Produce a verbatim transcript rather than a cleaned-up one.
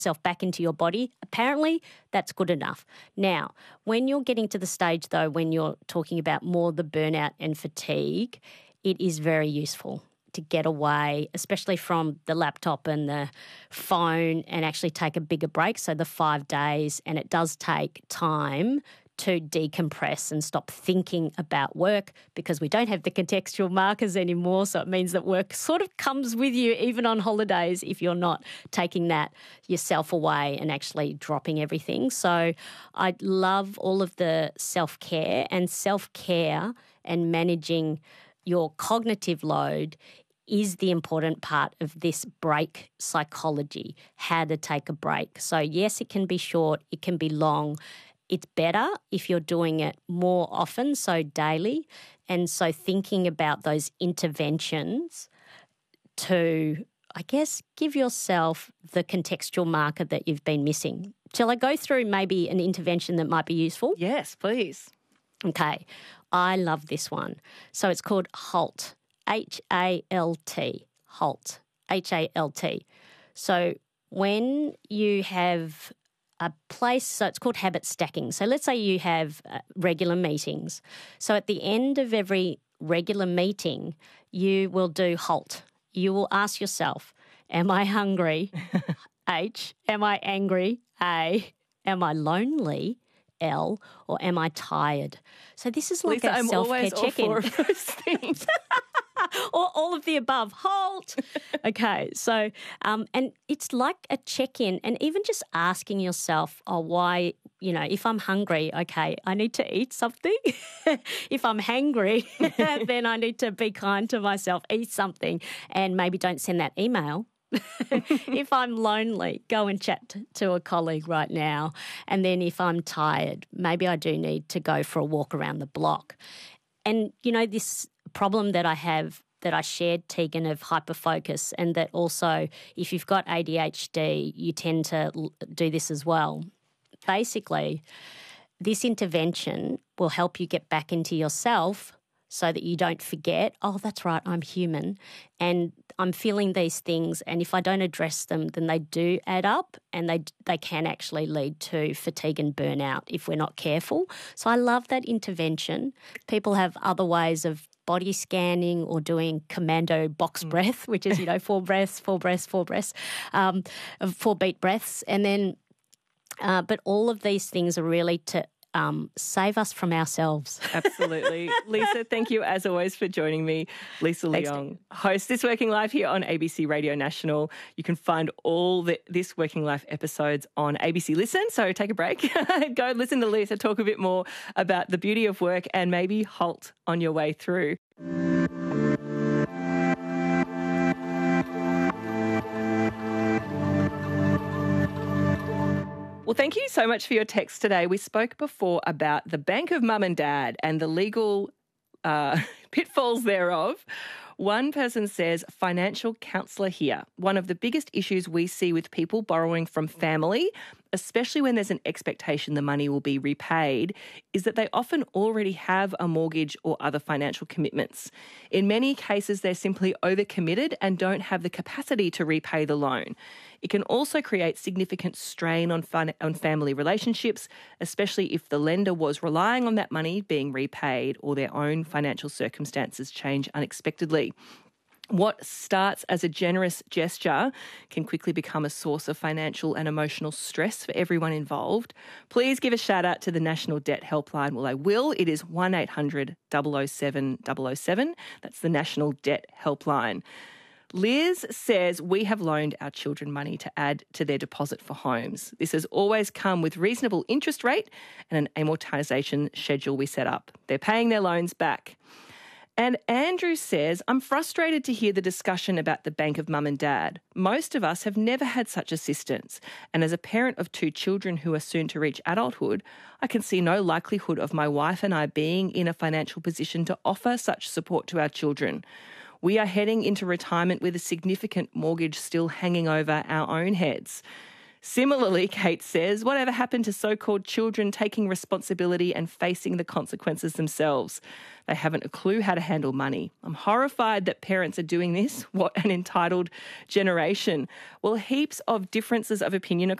yourself back into your body, apparently that's good enough. Now, when you're getting to the stage, though, when you're talking about more the burnout and fatigue, it is very useful to get away, especially from the laptop and the phone, and actually take a bigger break, so the five days, and it does take time to decompress and stop thinking about work, because we don't have the contextual markers anymore, so it means that work sort of comes with you even on holidays if you're not taking that yourself away and actually dropping everything. So I love all of the self-care, and self-care and managing your cognitive load is the important part of this break psychology, how to take a break. So yes, it can be short, it can be long. It's better if you're doing it more often, so daily. And so thinking about those interventions to, I guess, give yourself the contextual marker that you've been missing. Shall I go through maybe an intervention that might be useful? Yes, please. Okay. I love this one. So it's called HALT, H A L T, HALT, H A L T. So when you have a place, so it's called habit stacking. So let's say you have uh, regular meetings. So at the end of every regular meeting, you will do HALT. You will ask yourself, am I hungry? H. Am I angry? A. Am I lonely? L, or am I tired? So this is like Lisa, a I'm self-care always check-in. all four of those things. Or all of the above. Halt. Okay, so um, and it's like a check-in, and even just asking yourself, oh, why, you know, if I'm hungry, okay, I need to eat something. If I'm hangry, then I need to be kind to myself, eat something, and maybe don't send that email. If I'm lonely, go and chat to a colleague right now. And then if I'm tired, maybe I do need to go for a walk around the block. And, you know, this problem that I have, that I shared, Tegan, of hyperfocus, and that also if you've got A D H D, you tend to do this as well. Basically, this intervention will help you get back into yourself so that you don't forget, oh, that's right, I'm human and I'm feeling these things, and if I don't address them, then they do add up, and they they can actually lead to fatigue and burnout if we're not careful. So I love that intervention. People have other ways of body scanning or doing commando box mm. breath, which is, you know, four breaths, four breaths, four breaths, um, four beat breaths. And then, uh, but all of these things are really to Um, save us from ourselves. Absolutely. Lisa, thank you as always for joining me. Lisa Thanks, Leong, host This Working Life here on A B C Radio National. You can find all the This Working Life episodes on A B C Listen, so take a break. Go listen to Lisa talk a bit more about the beauty of work and maybe halt on your way through. Well, thank you so much for your text today. We spoke before about the bank of mum and dad and the legal uh, pitfalls thereof. One person says, financial counsellor here. One of the biggest issues we see with people borrowing from family, especially when there's an expectation the money will be repaid, is that they often already have a mortgage or other financial commitments. In many cases, they're simply overcommitted and don't have the capacity to repay the loan. It can also create significant strain on, fun- on family relationships, especially if the lender was relying on that money being repaid or their own financial circumstances change unexpectedly. What starts as a generous gesture can quickly become a source of financial and emotional stress for everyone involved. Please give a shout out to the National Debt Helpline. Well, I will. It is one eight hundred double oh seven double oh seven. That's the National Debt Helpline. Liz says, we have loaned our children money to add to their deposit for homes. This has always come with reasonable interest rate and an amortisation schedule we set up. They're paying their loans back. And Andrew says, I'm frustrated to hear the discussion about the bank of mum and dad. Most of us have never had such assistance. And as a parent of two children who are soon to reach adulthood, I can see no likelihood of my wife and I being in a financial position to offer such support to our children. We are heading into retirement with a significant mortgage still hanging over our own heads. Similarly, Kate says, whatever happened to so-called children taking responsibility and facing the consequences themselves? They haven't a clue how to handle money. I'm horrified that parents are doing this. What an entitled generation. Well, heaps of differences of opinion